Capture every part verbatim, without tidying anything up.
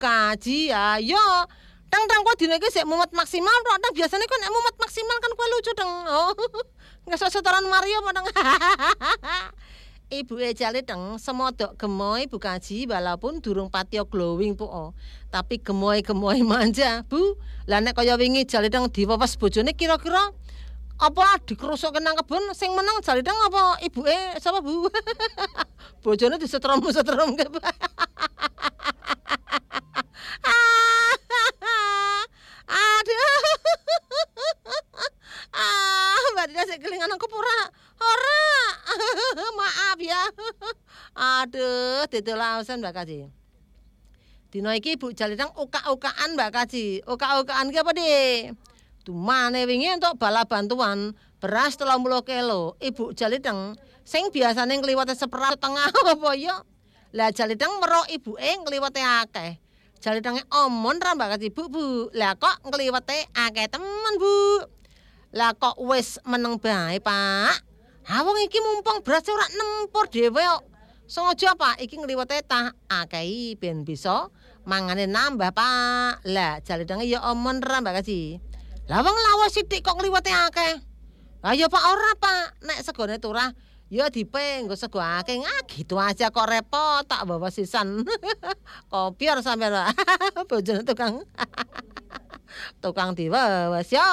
kaji ayo. Tang tang kok dina iki sik mumet maksimal tok. Tang biasane kok nek mumet maksimal kan kowe lucu deng. Oh. Ngesok setoran Mario padang. Ibu e jale teng semodok gemoy Bu Kaji walaupun durung patio glowing po. Oh. Tapi gemoy-gemoy manja, Bu. Lah nek kaya wingi jale teng diwewas bojone kira-kira apa dikerusukke nang kebon sing menang jale teng apa ibuke sapa Bu? Bojone disetrum-setrum ke. Aduh. Ah, Mbak Dina sik kelingan aku ora. Ora. Maaf ya. Aduh, ditolausan Mbak Kaji. Dina iki Ibu Jalidang uka-ukaan Mbak Kaji. Uka-ukaan ki apa, Dik? Dumane wingi entuk bala bantuan beras telung puluh kilo. Ibu Jalidang sing biasane ngliwate seperempat tengah apa ya? Lah Jalidang merok ibuke ngliwate akeh. Jalidange omon ra Mbak Kaji, Bu, Bu. Lah kok ngliwate akeh temen, Bu. Lah kok wis meneng bae, Pak. Ha wong iki mumpung beras ora nempur dhewe kok. Sengaja Pak iki ngliwate tah akehi ben bisa mangane nambah, Pak. Lah jalidange ya omon ra Mbak Kaji. Lah wong lawas sithik kok ngliwate akeh. Lah ya Pak ora, Pak. Nek segone turah ya dipe nggo sego akeh. Ah gitu aja kok repot tak bawa sisan. Kopior sampean. Bojone tukang. Tukang diwawas ya.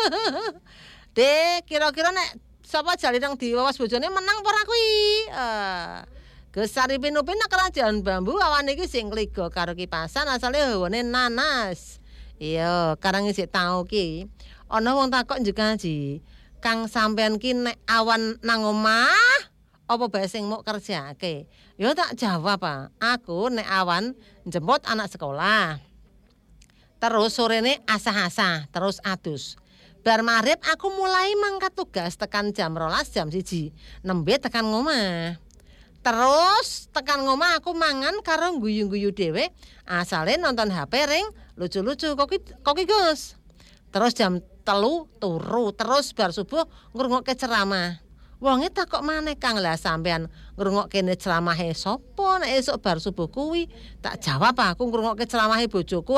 Dek, kira-kira nek sapa Jalidang diwawas bojone menang apa ora kuwi? Eh, Gesari Pinupin nak kerajaan bambu awan iki sing kligo karo kipasan asale hawane nanas. Iya, karang isih tau ki. Ana wong takok juga Ji. Kang sampean ki nek awan nang omah apa bae sing mok kerjake? Ya tak jawab, Pak. Aku nek awan njemput anak sekolah. Terus sorene asah-asah, terus adus. Bar maghrib aku mulai mangkat tugas tekan jam rolas jam siji. Nembe tekan ngomah. Terus tekan ngomah aku mangan karo guyu-guyu dhewe asale nonton H P ring lucu-lucu kok kok Gus. Terus jam telu turu terus bar subuh ngrungokke ceramah. Wonge takok maneh Kang lah sampean ngrungokke ceramahe sapa nek esuk bar subuh kuwi? Tak jawab aku ngrungokke ceramahe bojoku.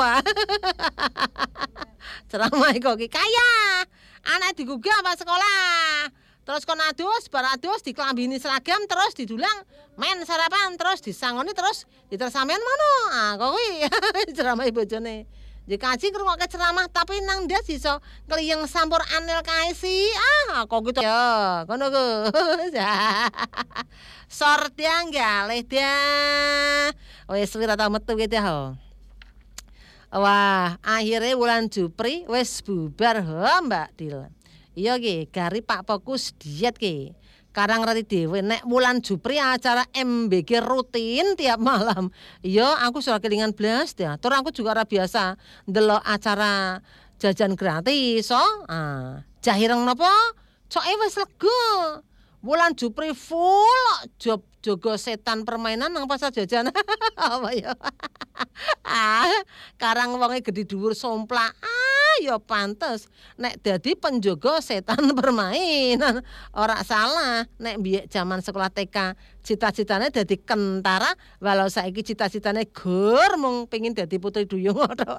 Ceramahe kok ki kaya. Anak digugah pas sekolah. Terus kon adus, bar adus diklambini seragam terus didulang men sarapan terus disangoni terus diter sampean mono. Ah kok kuwi ceramahe bojone. Jika Kaji ngrungokke ceramah tapi nang ndas iso kliyeng sampur anil kae si. Ah, kok gitu ya. Ngono ku. Sortiang galih dia. Wis wira ta metu ki dah. Wah, akhirnya wulan Jupri wis bubar ho Mbak Dil. Iya ki, gari Pak Fokus diet ki. Karang rati dhewe nek wulan Jupri acara M B G rutin tiap malam. Iya, aku sudah kelingan blas ya. Tur aku juga ora biasa ndelok acara jajan gratis, so. Ah, jahireng napa? Coke wis lega. Wulan Jupri full job jogo setan permainan nang pasar jajan. Apa ya? Ah, karang wonge gedhe dhuwur somplak. Ah, ya pantes nek dadi penjaga setan permainan. Ora salah nek mbiyek jaman sekolah T K cita-citane dadi kentara, walau saiki cita-citane gur mung pengin dadi putri duyung.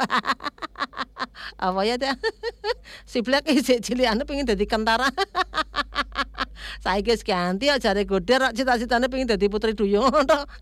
Apa ya ta? Si Black isih cilikane pengin dadi kentara. Saiki wis ganti kok jare goder cita-citane pengin dadi putri duyung.